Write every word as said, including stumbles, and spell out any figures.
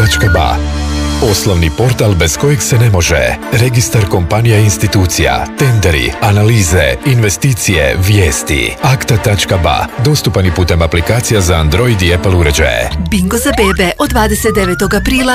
tačka ba. Oslovni portal bez kojeg se ne može. Registar kompanija i institucija, tenderi, analize, investicije, vijesti. akta tačka ba. Dostupan i putem aplikacija za Android i Apple uređaje. Bingo za bebe od dvadeset devetog aprila